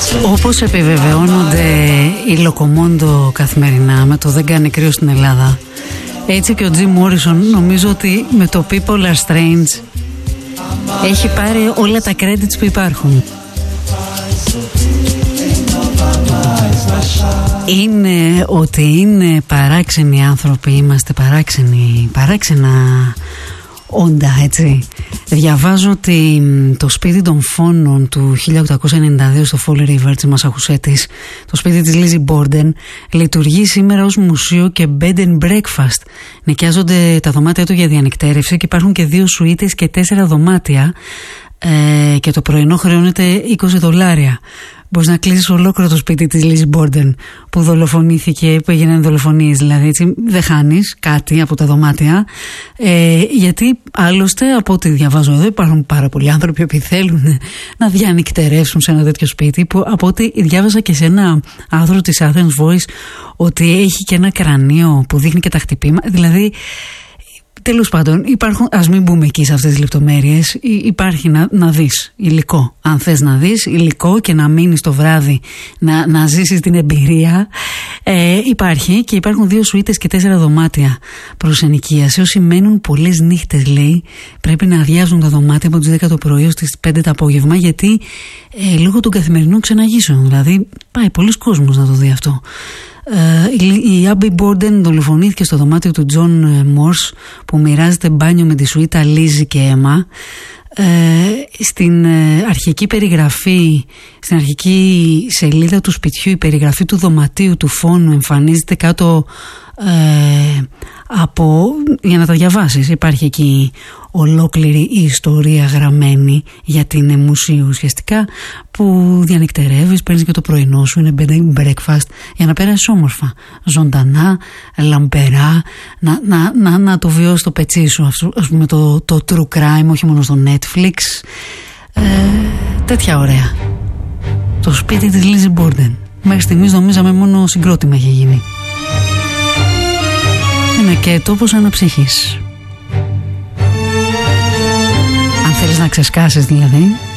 Όπως επιβεβαιώνονται οι Λοκομόντο καθημερινά με το «Δεν κάνει κρύο στην Ελλάδα», έτσι και ο Τζιμ Μόρισον νομίζω ότι με το People Are Strange έχει πάρει όλα τα credits που υπάρχουν. Είναι ότι είναι παράξενοι άνθρωποι, είμαστε παράξενα όντα, έτσι. Διαβάζω ότι το σπίτι των φόνων του 1892 στο Fall River της Μασαχουσέτης, το σπίτι της Λίζι Μπόρντεν, λειτουργεί σήμερα ως μουσείο και bed and breakfast. Νοικιάζονται τα δωμάτια του για διανυκτέρευση και υπάρχουν και 2 σουίτες και 4 δωμάτια και το πρωινό χρεώνεται $20. Μπορείς να κλείσεις ολόκληρο το σπίτι της Λίζι Μπόρντεν που δολοφονήθηκε, που έγιναν δολοφονίες, δηλαδή έτσι δεν χάνεις κάτι από τα δωμάτια, γιατί άλλωστε από ό,τι διαβάζω εδώ υπάρχουν πάρα πολλοί άνθρωποι που θέλουν να διανυκτερεύσουν σε ένα τέτοιο σπίτι, που από ό,τι διάβαζα και σε ένα άρθρο της Athens Voice ότι έχει και ένα κρανίο που δείχνει και τα χτυπήματα, δηλαδή. Τέλος πάντων, υπάρχουν, ας μην μπούμε εκεί σε αυτές τις λεπτομέρειες. Υπάρχει να δεις υλικό. Αν θες να δεις υλικό και να μείνεις το βράδυ να ζήσεις την εμπειρία, υπάρχει, και υπάρχουν 2 σουίτες και 4 δωμάτια προς ενοικίαση. Όσοι μένουν πολλές νύχτες, λέει, πρέπει να αδειάζουν τα δωμάτια από τις 10 το πρωί ως τις 5 το απόγευμα, γιατί λόγω των καθημερινών ξεναγήσεων. Δηλαδή, πάει πολλοί κόσμος να το δει αυτό. Η Άμπι Μπόρντεν δολοφονήθηκε στο δωμάτιο του Τζον Μόρς, που μοιράζεται μπάνιο με τη σουίτα Λίζη και Έμα. Στην αρχική περιγραφή, στην αρχική σελίδα του σπιτιού, η περιγραφή του δωματίου του φόνου εμφανίζεται κάτω για να τα διαβάσεις. Υπάρχει εκεί ολόκληρη η ιστορία γραμμένη, γιατί είναι μουσείο ουσιαστικά, που διανυκτερεύεις, παίρνεις και το πρωινό σου, είναι bed and breakfast, για να πέρασεις όμορφα, ζωντανά, λαμπερά, να το βιώσεις το πετσί σου, ας πούμε το true crime, όχι μόνο στο Netflix, τέτοια ωραία. Το σπίτι της Λίζι Μπόρντεν. Μέχρι στιγμής νομίζαμε μόνο συγκρότημα είχε γίνει. Είναι και τόπος αναψυχής. Αν θέλεις να ξεσκάσεις δηλαδή,